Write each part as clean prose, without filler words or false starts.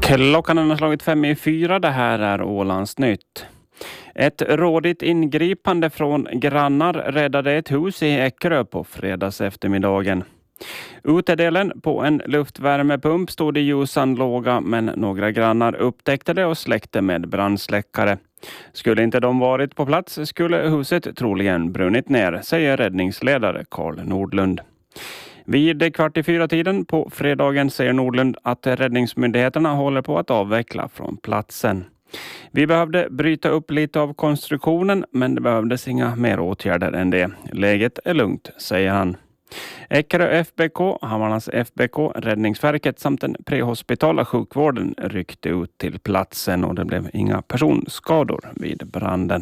Klockan har slagit 5:04. Det här är Ålandsnytt. Ett rådigt ingripande från grannar räddade ett hus i Eckerö på fredags eftermiddagen. Utedelen på en luftvärmepump stod i ljusan låga, men några grannar upptäckte det och släckte med brandsläckare. Skulle inte de varit på plats skulle huset troligen brunnit ner, säger räddningsledare Carl Nordlund. Vid 3:15 på fredagen säger Nordlund att räddningsmyndigheterna håller på att avveckla från platsen. Vi behövde bryta upp lite av konstruktionen, men det behövdes inga mer åtgärder än det. Läget är lugnt, säger han. Eckerö FBK, Hamarnas FBK, Räddningsverket samt den prehospitala sjukvården ryckte ut till platsen och det blev inga personskador vid branden.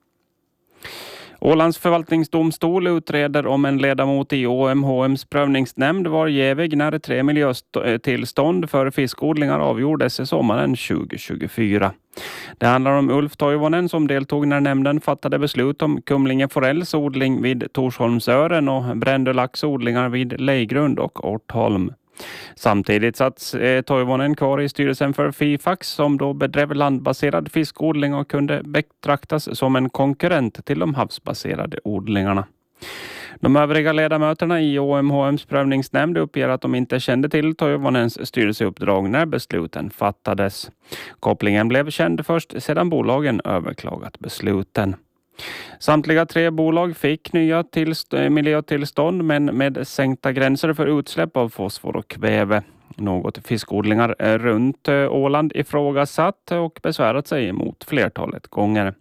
Ålands förvaltningsdomstol utreder om en ledamot i OMHMs prövningsnämnd var jävig när 3 miljötillstånd för fiskodlingar avgjordes sommaren 2024. Det handlar om Ulf Toivonen som deltog när nämnden fattade beslut om Kumlinge Forells odling vid Torsholmsören och Brändölaxodlingar vid Lejgrund och Ortholm. Samtidigt satt Toivonen kvar i styrelsen för Fifax som då bedrev landbaserad fiskodling och kunde betraktas som en konkurrent till de havsbaserade odlingarna. De övriga ledamöterna i OMHMs prövningsnämnd uppger att de inte kände till Toivonens styrelseuppdrag när besluten fattades. Kopplingen blev känd först sedan bolagen överklagat besluten. Samtliga 3 bolag fick nya miljötillstånd men med sänkta gränser för utsläpp av fosfor och kväve. Något fiskodlingar runt Åland ifrågasatt och besvärat sig emot flertalet gånger.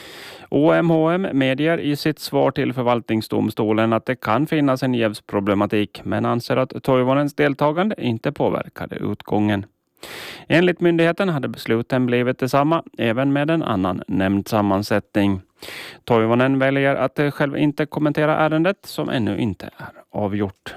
OMHM medger i sitt svar till förvaltningsdomstolen att det kan finnas en jävsproblematik men anser att Toivonens deltagande inte påverkade utgången. Enligt myndigheten hade besluten blivit detsamma även med en annan nämndsammansättning. Toivonen väljer att själv inte kommentera ärendet som ännu inte är avgjort.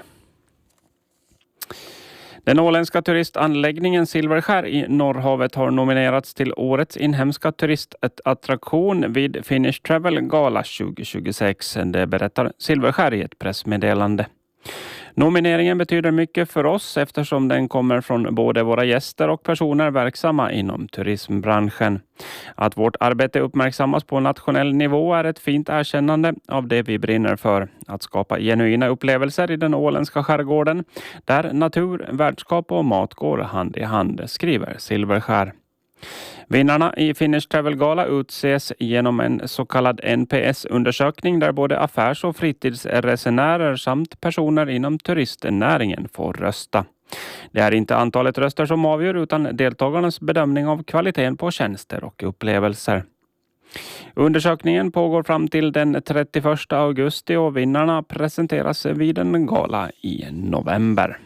Den åländska turistanläggningen Silverskär i Norrhavet har nominerats till årets inhemska turistattraktion vid Finnish Travel Gala 2026. Det berättar Silverskär i ett pressmeddelande. Nomineringen betyder mycket för oss eftersom den kommer från både våra gäster och personer verksamma inom turismbranschen. Att vårt arbete uppmärksammas på nationell nivå är ett fint erkännande av det vi brinner för. Att skapa genuina upplevelser i den åländska skärgården där natur, värdskap och mat går hand i hand, skriver Silverskär. Vinnarna i Finnish Travel Gala utses genom en så kallad NPS-undersökning där både affärs- och fritidsresenärer samt personer inom turistnäringen får rösta. Det är inte antalet röster som avgör utan deltagarnas bedömning av kvaliteten på tjänster och upplevelser. Undersökningen pågår fram till den 31 augusti och vinnarna presenteras vid en gala i november.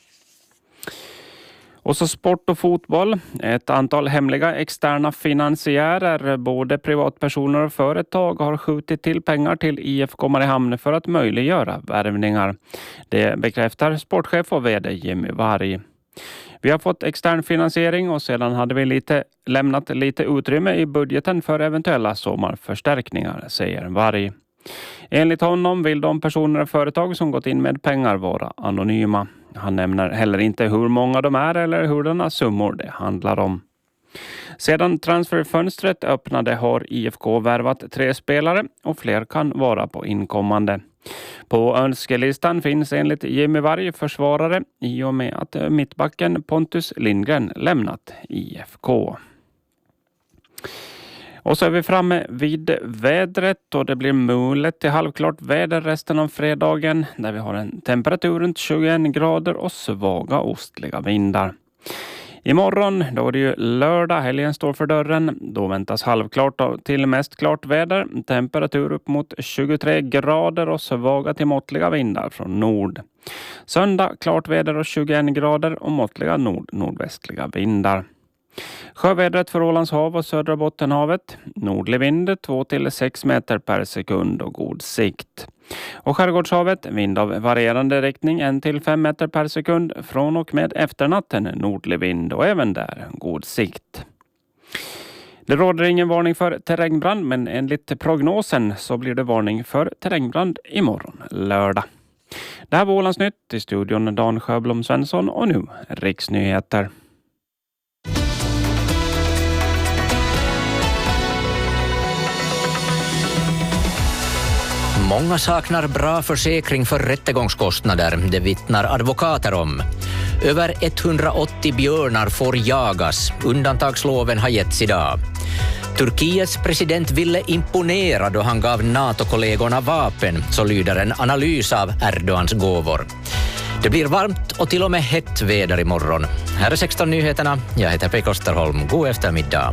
Och så sport och fotboll. Ett antal hemliga externa finansiärer, både privatpersoner och företag, har skjutit till pengar till IFK Mariehamn för att möjliggöra värvningar. Det bekräftar sportchef och vd Jimmy Varg. Vi har fått extern finansiering och sedan hade vi lämnat lite utrymme i budgeten för eventuella sommarförstärkningar, säger Varg. Enligt honom vill de personer och företag som gått in med pengar vara anonyma. Han nämner heller inte hur många de är eller hurdana summor det handlar om. Sedan transferfönstret öppnade har IFK värvat 3 spelare och fler kan vara på inkommande. På önskelistan finns enligt Jimmy Varg försvarare i och med att mittbacken Pontus Lindgren lämnat IFK. Och så är vi framme vid vädret och det blir mulet till halvklart väder resten av fredagen där vi har en temperatur runt 21 grader och svaga ostliga vindar. Imorgon då är det ju lördag, helgen står för dörren. Då väntas halvklart till mest klart väder. Temperatur upp mot 23 grader och svaga till måttliga vindar från nord. Söndag klart väder och 21 grader och måttliga nordvästliga vindar. Sjövädret för Ålands hav och södra Bottenhavet. Nordlig vind 2-6 meter per sekund och god sikt. Och skärgårdshavet vind av varierande riktning 1-5 meter per sekund från och med efternatten nordlig vind och även där god sikt. Det råder ingen varning för terrängbrand men enligt prognosen så blir det varning för terrängbrand imorgon lördag. Det här var Ålandsnytt i studion Dan Sjöblom Svensson och nu Riksnyheter. Många saknar bra försäkring för rättegångskostnader, det vittnar advokater om. Över 180 björnar får jagas. Undantagsloven har getts idag. Turkiets president ville imponera då han gav NATO-kollegorna vapen, så lyder en analys av Erdogans gåvor. Det blir varmt och till och med hett väder imorgon. Här är 16 nyheterna. Jag heter Pekka Osterholm. God eftermiddag.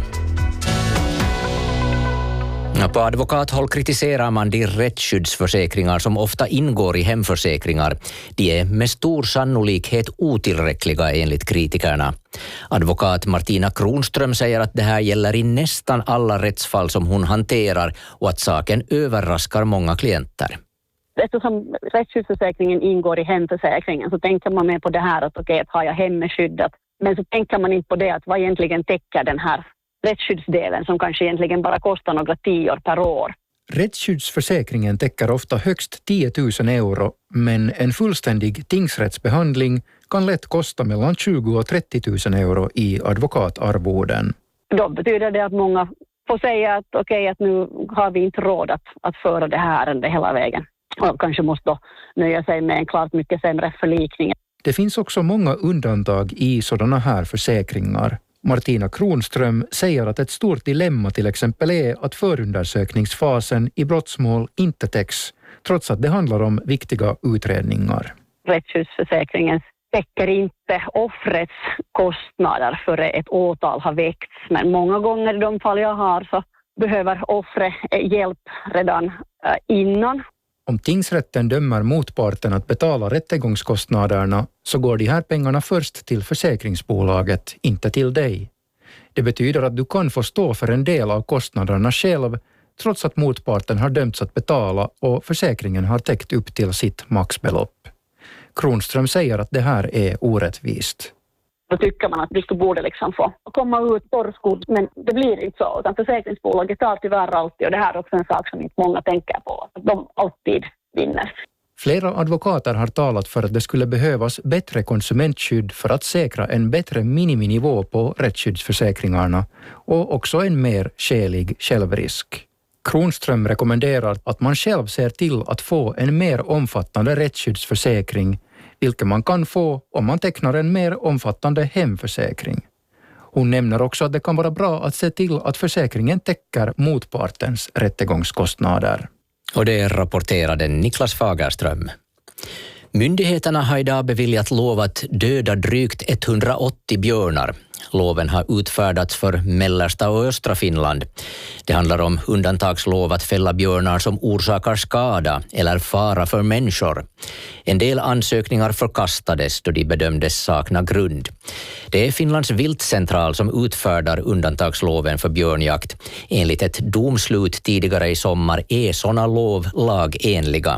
På advokathåll kritiserar man de rättsskyddsförsäkringar som ofta ingår i hemförsäkringar. De är med stor sannolikhet otillräckliga enligt kritikerna. Advokat Martina Kronström säger att det här gäller i nästan alla rättsfall som hon hanterar och att saken överraskar många klienter. Eftersom rättsskyddsförsäkringen ingår i hemförsäkringen så tänker man med på det här att okej, att har jag hemmet skyddat. Men så tänker man inte på det att vad egentligen täcker den här rättsskyddsdelen som kanske egentligen bara kostar några 10 per år. Rättsskyddsförsäkringen täcker ofta högst 10 000 euro, men en fullständig tingsrättsbehandling kan lätt kosta mellan 20 och 30 000 euro i advokatarvoden. Då betyder det att många får säga att okej, att nu har vi inte råd att föra det här ärendet hela vägen. Och kanske måste då nöja sig med en klart mycket sämre förlikning. Det finns också många undantag i sådana här försäkringar. Martina Kronström säger att ett stort dilemma till exempel är att förundersökningsfasen i brottsmål inte täcks, trots att det handlar om viktiga utredningar. Rättsskyddsförsäkringen täcker inte offrets kostnader för ett åtal har väckts, men många gånger i de fall jag har så behöver offret hjälp redan innan. Om tingsrätten dömer motparten att betala rättegångskostnaderna så går de här pengarna först till försäkringsbolaget, inte till dig. Det betyder att du kan få stå för en del av kostnaderna själv trots att motparten har dömts att betala och försäkringen har täckt upp till sitt maxbelopp. Kronström säger att det här är orättvist. Då tycker man att du borde liksom få komma ut torrskodd, men det blir inte så. Utan försäkringsbolaget tar tyvärr alltid, och det här är också en sak som inte många tänker på, att de alltid vinner. Flera advokater har talat för att det skulle behövas bättre konsumentskydd för att säkra en bättre miniminivå på rättsskyddsförsäkringarna och också en mer skälig självrisk. Kronström rekommenderar att man själv ser till att få en mer omfattande rättsskyddsförsäkring, vilket man kan få om man tecknar en mer omfattande hemförsäkring. Hon nämner också att det kan vara bra att se till att försäkringen täcker motpartens rättegångskostnader. Och det rapporterade Niklas Fagerström. Myndigheterna har idag beviljat lov att döda drygt 180 björnar. Loven har utfärdats för mellersta och östra Finland. Det handlar om undantagslov att fälla björnar som orsakar skada eller fara för människor. En del ansökningar förkastades då de bedömdes sakna grund. Det är Finlands viltcentral som utfärdar undantagsloven för björnjakt. Enligt ett domslut tidigare i sommar är sådana lov lagenliga.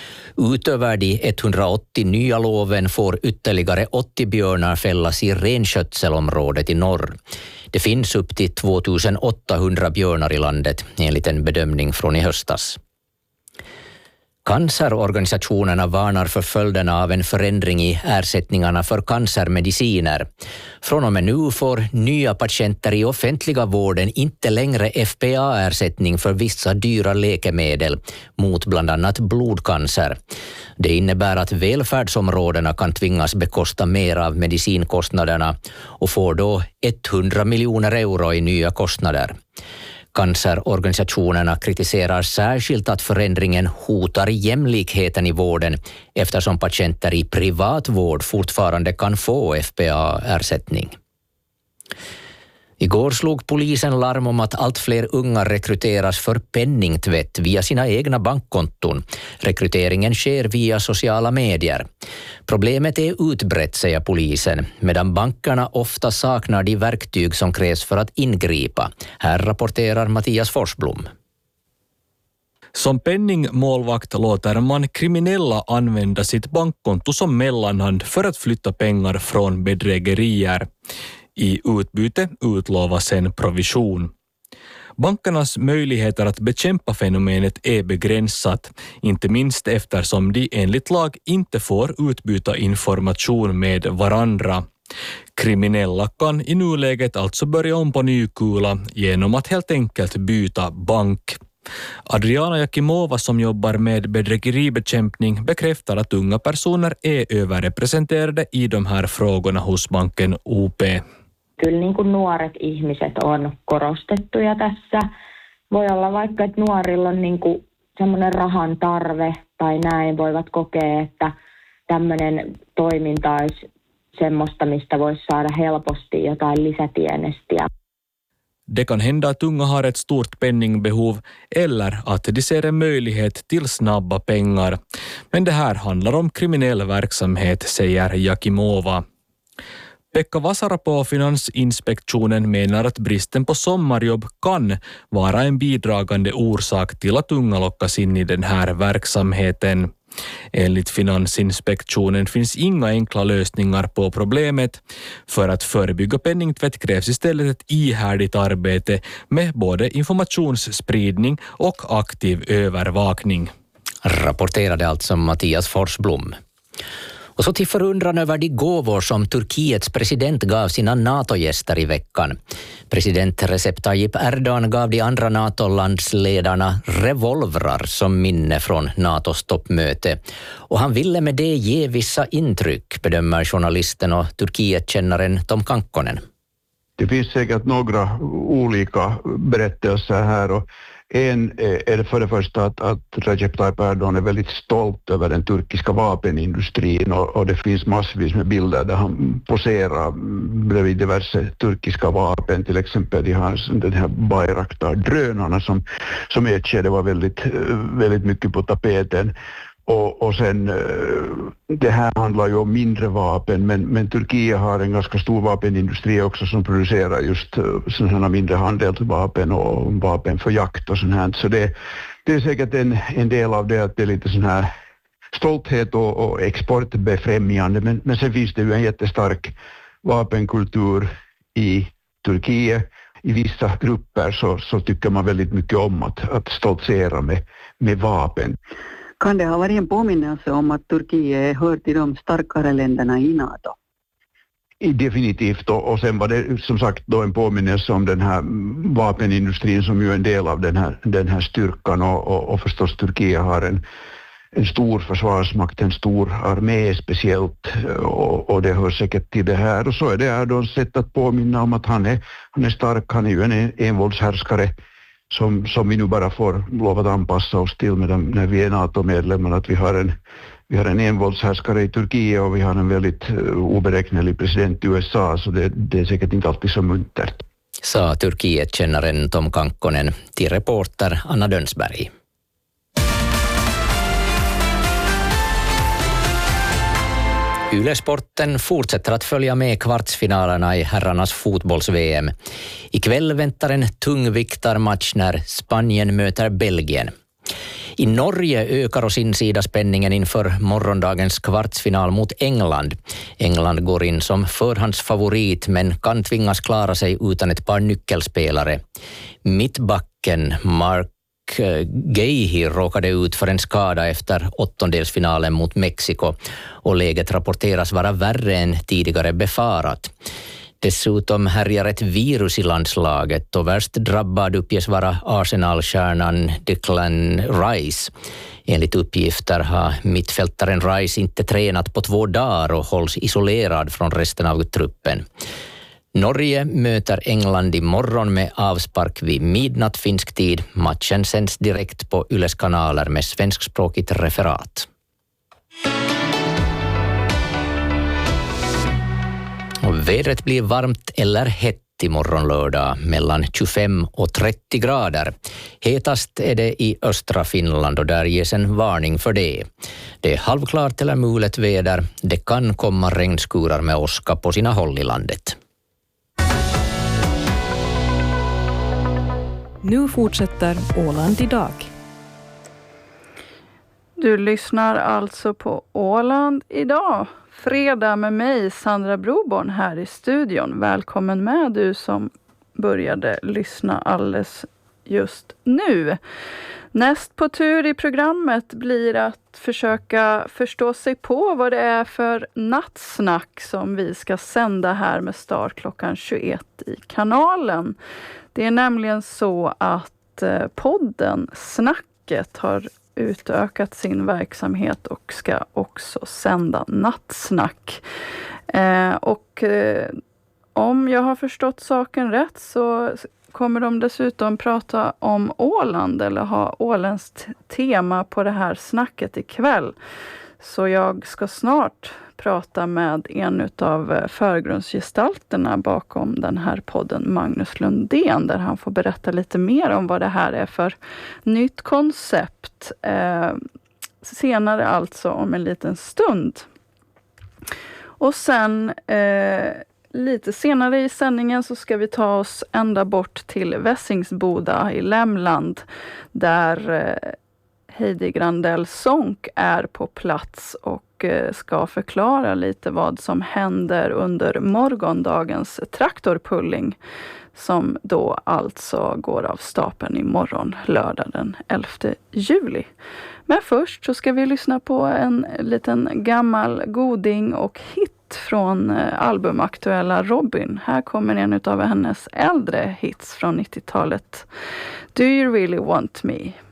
Utöver de 180 nya loven får ytterligare 80 björnar fällas i renskötselområdet i norr. Det finns upp till 2800 björnar i landet, enligt en bedömning från i höstas. Cancerorganisationerna varnar för följderna av en förändring i ersättningarna för cancermediciner. Från och med nu får nya patienter i offentliga vården inte längre FPA-ersättning för vissa dyra läkemedel mot bland annat blodcancer. Det innebär att välfärdsområdena kan tvingas bekosta mer av medicinkostnaderna och får då 100 miljoner euro i nya kostnader. Cancerorganisationerna kritiserar särskilt att förändringen hotar jämlikheten i vården eftersom patienter i privat vård fortfarande kan få FPA-ersättning. Igår slog polisen larm om att allt fler unga rekryteras för penningtvätt via sina egna bankkonton. Rekryteringen sker via sociala medier. Problemet är utbrett, säger polisen, medan bankerna ofta saknar de verktyg som krävs för att ingripa. Här rapporterar Mattias Forsblom. Som penningmålvakt låter man kriminella använda sitt bankkonto som mellanhand för att flytta pengar från bedrägerier. I utbyte utlovas en provision. Bankernas möjligheter att bekämpa fenomenet är begränsat, inte minst eftersom de enligt lag inte får utbyta information med varandra. Kriminella kan i nuläget alltså börja om på ny kula genom att helt enkelt byta bank. Adriana Jakimova som jobbar med bedrägeribekämpning bekräftar att unga personer är överrepresenterade i de här frågorna hos banken OP. Kyllä niin kuin nuoret ihmiset on korostettuja tässä. Voi olla vaikka, että nuorilla on niin kuin semmoinen rahan tarve tai näin, voivat kokea, että tämmöinen toiminta olisi semmoista, mistä voisi saada helposti jotain lisätienestiä. Det kan hända att unga har ett stort penningbehov eller att de ser en möjlighet till snabba pengar. Men det här handlar om kriminell verksamhet, säger Jakimova. Pekka Vasara på Finansinspektionen menar att bristen på sommarjobb kan vara en bidragande orsak till att unga lockas in i den här verksamheten. Enligt Finansinspektionen finns inga enkla lösningar på problemet. För att förebygga penningtvätt krävs istället ett ihärdigt arbete med både informationsspridning och aktiv övervakning. Rapporterade alltså Mattias Forsblom. Och så till förundran över de gåvor som Turkiets president gav sina NATO-gäster i veckan. President Recep Tayyip Erdogan gav de andra NATO-landsledarna revolvrar som minne från NATOs toppmöte. Och han ville med det ge vissa intryck, bedömer journalisten och Turkiet-kännaren Tom Kankkonen. Det finns säkert några olika berättelser här och en är det för det första att Recep Tayyip Erdogan är väldigt stolt över den turkiska vapenindustrin och det finns massvis med bilder där han poserar bredvid diverse turkiska vapen. Till exempel de har den här Bayraktar-drönarna som ett skede var väldigt mycket på tapeten. Och sen, det här handlar ju om mindre vapen, men Turkiet har en ganska stor vapenindustri också som producerar just sådana mindre handeldvapen och vapen för jakt och sånt här. Så det är säkert en del av det att det är lite sån här stolthet och exportbefrämjande, men sen finns det ju en jättestark vapenkultur i Turkiet. I vissa grupper så tycker man väldigt mycket om att stoltsera med vapen. Kan det ha varit en påminnelse om att Turkiet hör till de starkare länderna i NATO? Definitivt, och sen var det som sagt då en påminnelse om den här vapenindustrin som ju är en del av den här styrkan och förstås Turkiet har en stor försvarsmakt, en stor armé speciellt och det hör säkert till det här. Och så är det Erdogans sätt att påminna om att han är stark, han är ju en envåldshärskare som vi nu bara får lov att anpassa oss till när vi är NATO-medlemmar, att vi har en envåldshärskare i Turkiet och vi har en väldigt oberäknelig president i USA, så det är säkert inte alltid så muntert. Sa Turkiet-kännaren Tom Kankkonen till reporter Anna Dönsberg. Yle-sporten fortsätter att följa med kvartsfinalerna i herrarnas fotbolls-VM. Ikväll väntar en tungviktarmatch när Spanien möter Belgien. I Norge ökar å sin sida spänningen inför morgondagens kvartsfinal mot England. England går in som förhandsfavorit men kan tvingas klara sig utan ett par nyckelspelare. Mittbacken Mark Geihi råkade ut för en skada efter åttondelsfinalen mot Mexiko och läget rapporteras vara värre än tidigare befarat. Dessutom härjar ett virus i landslaget och värst drabbad uppges vara Arsenal-stjärnan Declan Rice. Enligt uppgifter har mittfältaren Rice inte tränat på 2 dagar och hålls isolerad från resten av truppen. Norge möter England imorgon med avspark vid midnatt finsk tid. Matchen sänds direkt på Yles kanaler med svenskspråkigt referat. Och vädret blir varmt eller hett imorgon lördag mellan 25 och 30 grader. Hetast är det i östra Finland och där ges en varning för det. Det är halvklart eller mulet väder. Det kan komma regnskurar med åska på sina håll i landet. Nu fortsätter Åland idag. Du lyssnar alltså på Åland idag. Fredag med mig, Sandra Broborn, här i studion. Välkommen med du som började lyssna alldeles just nu. Näst på tur i programmet blir att försöka förstå sig på vad det är för nattsnack som vi ska sända här med start klockan 21 i kanalen. Det är nämligen så att att podden Snacket har utökat sin verksamhet och ska också sända nattsnack. Om jag har förstått saken rätt så kommer de dessutom prata om Åland eller ha åländskt tema på det här snacket ikväll. Så jag ska snart prata med en av förgrundsgestalterna bakom den här podden, Magnus Lundén, där han får berätta lite mer om vad det här är för nytt koncept. Senare alltså om en liten stund. Och sen lite senare i sändningen så ska vi ta oss ända bort till Vässingsboda i Lämland, där Heidi Grandell Sonck är på plats och ska förklara lite vad som händer under morgondagens traktorpulling, som då alltså går av stapeln imorgon, lördag den 11 juli. Men först så ska vi lyssna på en liten gammal goding och hit från albumaktuella Robyn. Här kommer en av hennes äldre hits från 90-talet. Do you really want me?